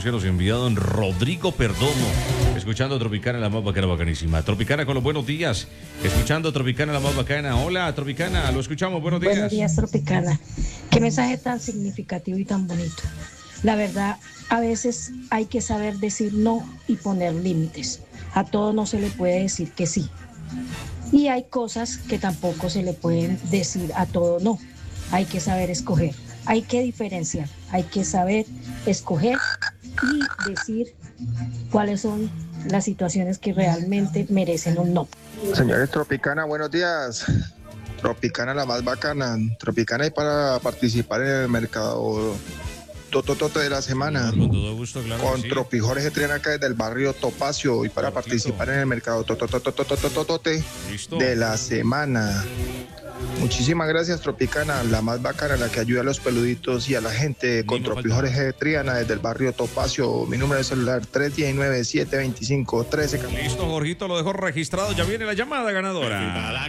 que nos envía don Rodrigo Perdomo. Escuchando Tropicana, la más bacana, bacanísima. Tropicana con los buenos días. Escuchando Tropicana, la más bacana. Hola, Tropicana, lo escuchamos. Buenos días. Buenos días, Tropicana. Qué mensaje tan significativo y tan bonito. La verdad, a veces hay que saber decir no y poner límites. A todo no se le puede decir que sí. Y hay cosas que tampoco se le pueden decir a todo no. Hay que saber escoger. Hay que diferenciar. Hay que saber escoger y decir cuáles son las situaciones que realmente merecen un no. Señores Tropicana, buenos días. Tropicana la más bacana. Tropicana y para participar en el mercado Tototote de la semana. Con todo gusto, claro. Con Sí. Tropi Jorge Triana acá desde el barrio Topacio y para Correcto. participar en el mercado Tototote Listo. de la semana. Muchísimas gracias Tropicana, la más bacana, la que ayuda a los peluditos y a la gente con Ni me Tropi falta. Jorge Triana desde el barrio Topacio. Mi número de celular 319-725-13. Listo, Jorgito, lo dejo registrado. Ya viene la llamada ganadora.